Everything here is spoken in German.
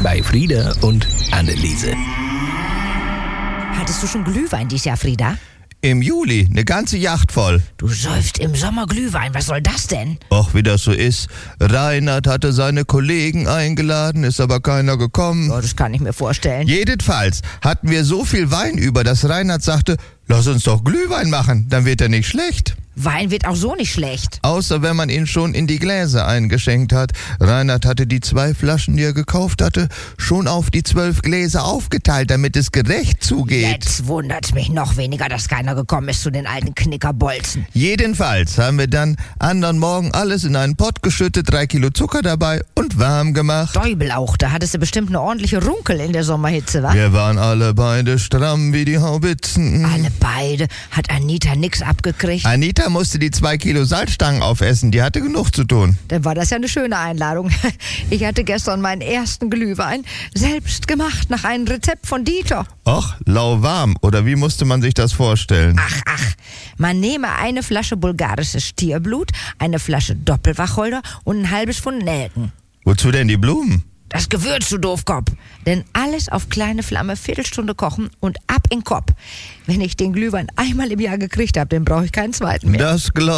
bei Frieda und Anneliese. Hattest du schon Glühwein dieses Jahr, Frieda? Im Juli, eine ganze Yacht voll. Du säufst im Sommer Glühwein, was soll das denn? Och, wie das so ist. Reinhard hatte seine Kollegen eingeladen, ist aber keiner gekommen. Oh, das kann ich mir vorstellen. Jedenfalls hatten wir so viel Wein über, dass Reinhard sagte, lass uns doch Glühwein machen, dann wird er nicht schlecht. Wein wird auch so nicht schlecht. Außer wenn man ihn schon in die Gläser eingeschenkt hat. Reinhard hatte die 2 Flaschen, die er gekauft hatte, schon auf die 12 Gläser aufgeteilt, damit es gerecht zugeht. Jetzt wundert's mich noch weniger, dass keiner gekommen ist zu den alten Knickerbolzen. Jedenfalls haben wir dann anderen Morgen alles in einen Pott geschüttet, 3 Kilo Zucker dabei und warm gemacht. Däubel auch, da hattest du bestimmt eine ordentliche Runkel in der Sommerhitze, wa? Wir waren alle beide stramm wie die Haubitzen. Alle beide. Hat Anita nix abgekriegt? Anita musste die 2 Kilo Salzstangen aufessen, die hatte genug zu tun. Dann war das ja eine schöne Einladung. Ich hatte gestern meinen ersten Glühwein selbst gemacht nach einem Rezept von Dieter. Och, lauwarm, oder wie musste man sich das vorstellen? Ach, man nehme eine Flasche bulgarisches Stierblut, eine Flasche Doppelwacholder und ein halbes Pfund Nelken. Wozu denn die Blumen? Das Gewürz, du Doofkopf. Denn alles auf kleine Flamme, Viertelstunde kochen und ab in den Kopf. Wenn ich den Glühwein einmal im Jahr gekriegt habe, dann brauche ich keinen zweiten mehr. Das glaub